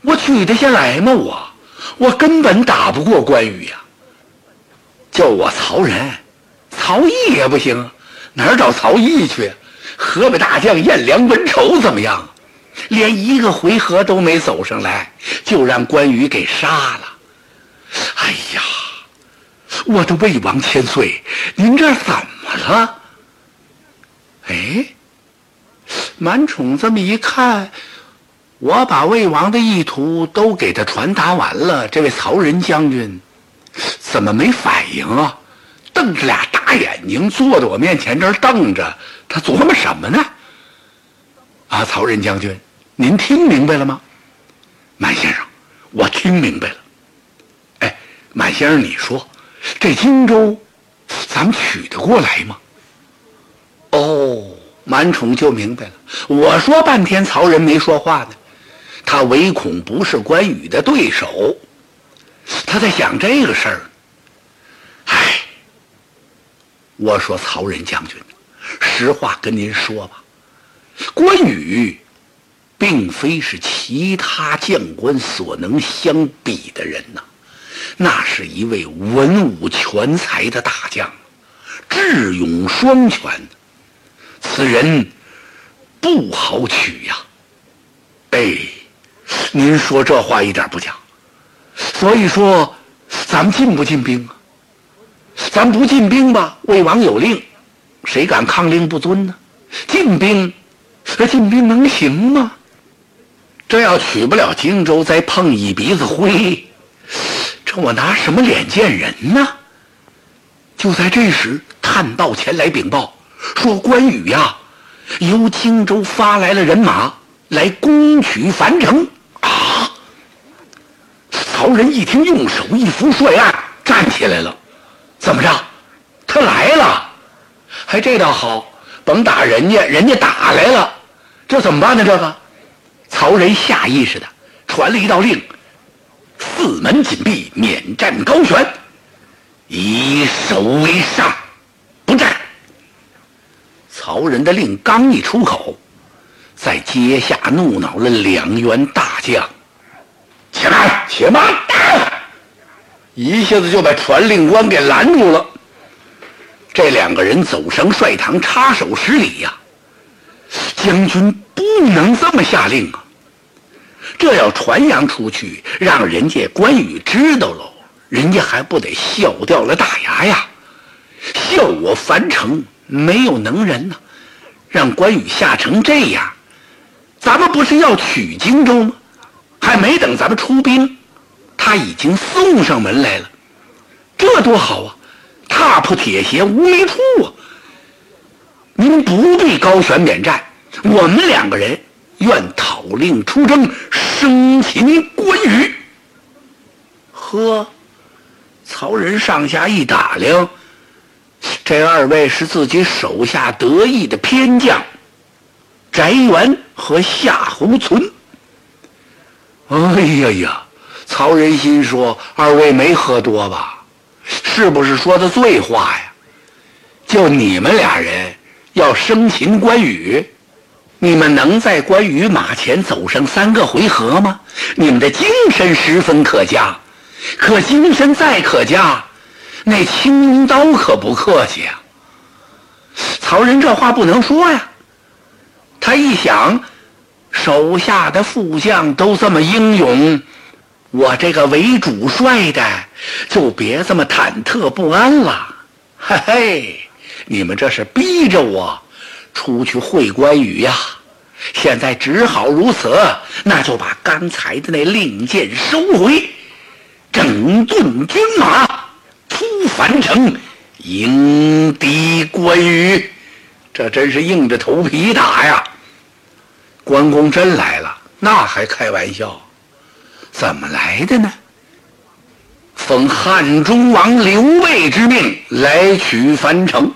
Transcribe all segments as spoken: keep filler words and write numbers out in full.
我举得下来吗？我我根本打不过关羽呀、啊。叫我曹仁，曹毅也不行，哪儿找曹毅去？河北大将颜良、文丑怎么样？连一个回合都没走上来，就让关羽给杀了。哎呀，我的魏王千岁，您这怎么了？哎，满宠这么一看，我把魏王的意图都给他传达完了，这位曹仁将军怎么没反应啊？瞪着俩大眼睛坐在我面前这儿瞪着，他琢磨什么呢？啊，曹仁将军，您听明白了吗？满先生，我听明白了。哎，满先生，你说这荆州咱们取得过来吗？哦，满宠就明白了。我说半天曹仁没说话呢，他唯恐不是关羽的对手，他在想这个事儿。哎，我说曹仁将军，实话跟您说吧，关羽并非是其他将官所能相比的人呐，那是一位文武全才的大将，智勇双全，此人不好取呀。哎，您说这话一点不假。所以说咱们进不进兵啊？咱不进兵吧，魏王有令，谁敢抗令不遵呢？进兵，这进兵能行吗？这要取不了荆州，再碰一鼻子灰，这我拿什么脸见人呢？就在这时，探报前来禀报，说关羽呀，由荆州发来了人马来攻取樊城啊！曹仁一听，用手一扶帅案，站起来了。怎么着？他来了？还这倒好，甭打人家，人家打来了，这怎么办呢？这个曹仁下意识的传了一道令：四门紧闭，免战高悬，以守为上，不战。曹仁的令刚一出口，在阶下怒恼了两员大将。且慢，且慢！一下子就把传令官给拦住了。这两个人走上帅堂，插手施礼呀、啊。将军不能这么下令啊！这要传扬出去，让人家关羽知道了，人家还不得笑掉了大牙呀？笑我樊城没有能人呢、啊，让关羽吓成这样。咱们不是要取荆州吗？还没等咱们出兵，他已经送上门来了，这多好啊！踏破铁鞋无觅处啊！您不必高悬免战，我们两个人愿讨令出征，生擒关羽。呵，曹仁上下一打量，这二位是自己手下得意的偏将，翟元和夏侯存。哎呀呀，曹仁心说，二位没喝多吧？是不是说的醉话呀？就你们俩人要生擒关羽，你们能在关羽马前走上三个回合吗？你们的精神十分可嘉，可精神再可嘉，那青龙刀可不客气啊！曹仁这话不能说呀，他一想，手下的副将都这么英勇，我这个为主帅的就别这么忐忑不安了。嘿嘿，你们这是逼着我出去会关羽呀！现在只好如此，那就把刚才的那令箭收回，整顿军马，出樊城迎敌关羽。这真是硬着头皮打呀！关公真来了，那还开玩笑？怎么来的呢？奉汉中王刘备之命来取樊城。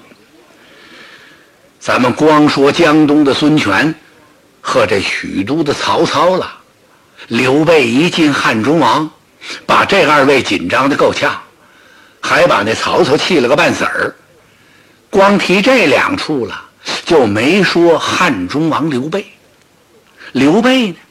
咱们光说江东的孙权和这许都的曹操了，刘备一进汉中王，把这二位紧张的够呛，还把那曹操气了个半死儿。光提这两处了，就没说汉中王刘备。刘备呢，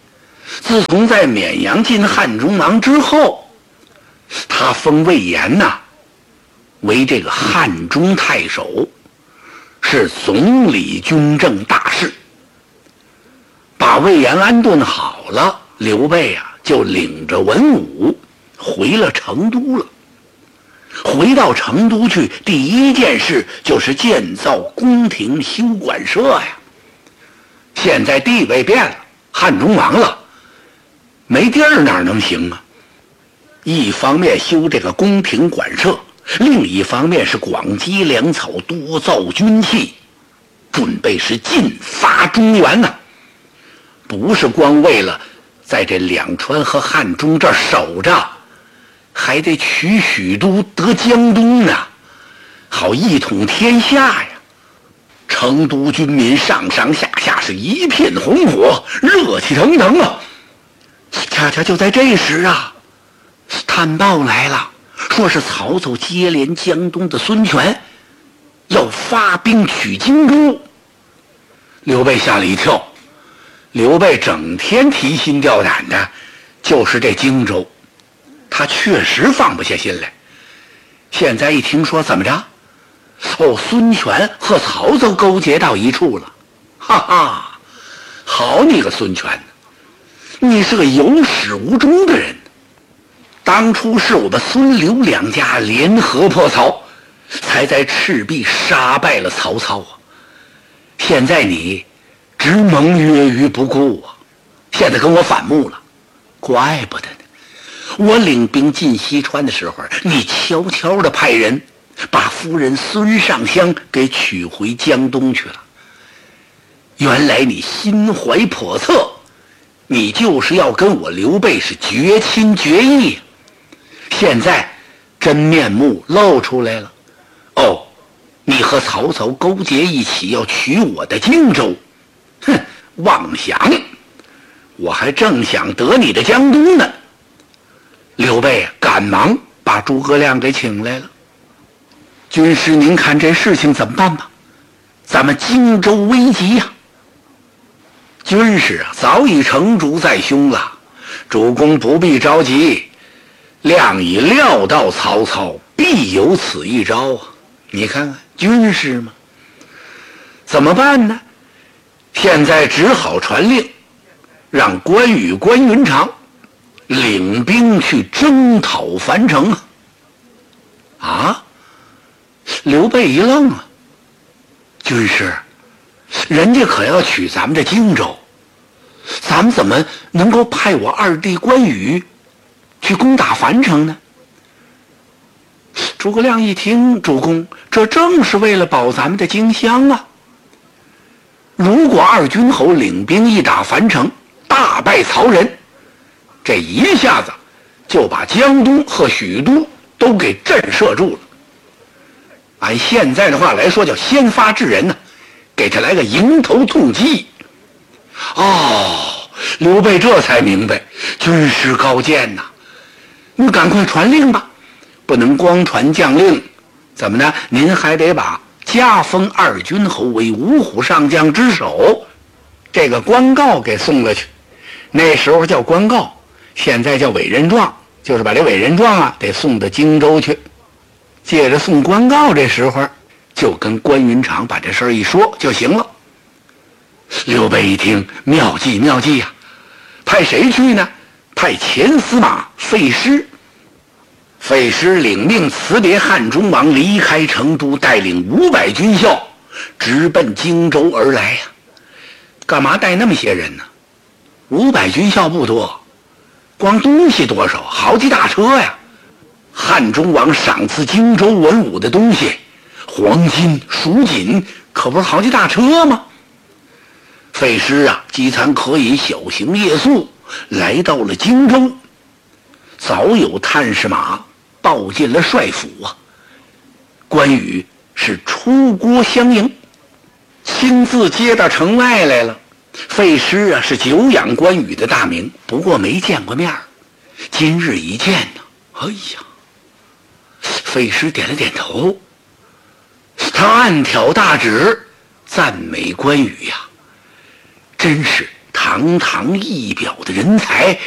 自从在绵阳进汉中王之后，他封魏延呐为这个汉中太守，是总理军政大事。把魏延安顿好了，刘备啊就领着文武回了成都了。回到成都去，第一件事就是建造宫廷修馆舍呀。现在地位变了，汉中王了，没地儿哪能行啊？一方面修这个宫廷馆舍，另一方面是广积粮草，多造军器，准备是进发中原呐、啊。不是光为了在这两川和汉中这儿守着，还得取许都得江东呢，好一统天下呀！成都军民上上下下是一片红火，热气腾腾啊！恰恰就在这时啊，探报来了，说是曹操接连江东的孙权要发兵取荆州。刘备吓了一跳。刘备整天提心吊胆的，就是这荆州，他确实放不下心来。现在一听说怎么着，哦，孙权和曹操勾结到一处了，哈哈，好你个孙权，你是个有始无终的人。当初是我们孙刘两家联合破曹，才在赤壁杀败了曹操啊！现在你直蒙越于不顾啊！现在跟我反目了，怪不得呢。我领兵进西川的时候，你悄悄地派人把夫人孙尚香给娶回江东去了。原来你心怀叵测，你就是要跟我刘备是绝亲绝义。现在真面目露出来了，哦，你和曹操勾结一起要取我的荆州。哼，妄想！我还正想得你的江东呢。刘备赶忙把诸葛亮给请来了。军师，您看这事情怎么办吧？咱们荆州危急呀、啊！军师啊，早已成竹在胸了。主公不必着急，亮已料到曹操必有此一招啊！你看看，军师嘛，怎么办呢？现在只好传令，让关羽、关云长领兵去征讨樊城啊！啊！刘备一愣啊，军师，人家可要取咱们的荆州，咱们怎么能够派我二弟关羽去攻打樊城呢？诸葛亮一听，主公，这正是为了保咱们的荆襄啊！如果二军侯领兵一打樊城，大败曹仁，这一下子就把江东和许都都给震慑住了。按现在的话来说，叫先发制人呢、啊，给他来个迎头痛击。哦，刘备这才明白，军师高见呐、啊！你赶快传令吧，不能光传将令，怎么呢？您还得把加封二军侯为五虎上将之首这个官告给送了去。那时候叫官告，现在叫委任状，就是把这委任状啊得送到荆州去。借着送官告这时候，就跟关云长把这事儿一说就行了。刘备一听，妙计妙计呀、啊！派谁去呢？派前司马费师。费师领命辞别汉中王，离开成都，带领五百军校直奔荆州而来呀、啊！干嘛带那么些人呢？五百军校不多，光东西多少？好几大车呀！汉中王赏赐荆州文武的东西，黄金、蜀锦，可不是好几大车吗？费师啊，饥餐可以，小行夜宿，来到了荆州。早有探视马报进了帅府啊，关羽是出郭相迎，亲自接到城外来了。费师啊，是久仰关羽的大名，不过没见过面，今日一见呢，哎呀！费师点了点头，他暗挑大指，赞美关羽呀，真是堂堂一表的人才，